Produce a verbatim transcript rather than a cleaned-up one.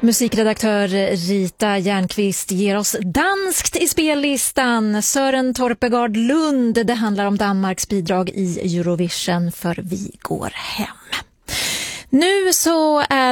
Musikredaktör Rita Järnqvist ger oss danskt i spellistan. Søren Torpegaard Lund, det handlar om Danmarks bidrag i Eurovision för Vi går hem. Nu så är